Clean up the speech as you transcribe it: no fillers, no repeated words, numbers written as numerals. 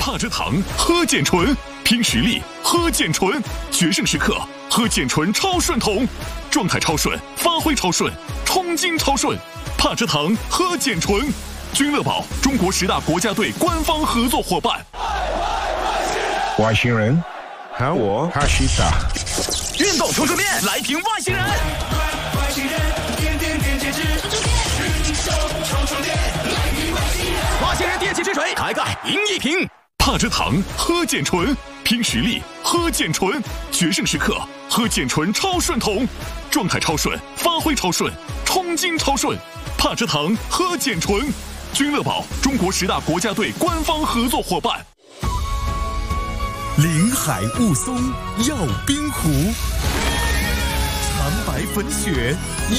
帕芝堂喝健醇，拼实力喝健醇，决胜时刻喝健醇超顺桶，状态超顺，发挥超顺，冲劲超顺。帕芝堂喝健醇，君乐宝中国10大国家队官方合作伙伴。 外星人，喊我哈西塔。 运动冲面来评外星人。 外星人，点点点截止，运手充电，来评外星人。 外星人电气之锤，开盖赢一瓶。 帕芝堂喝健醇，拼实力喝健醇，决胜时刻喝健醇超顺桶，状态超顺，发挥超顺，冲劲超顺。帕芝堂喝健醇，君乐宝中国10大国家队官方合作伙伴。 临海雾凇耀冰湖，长白粉雪。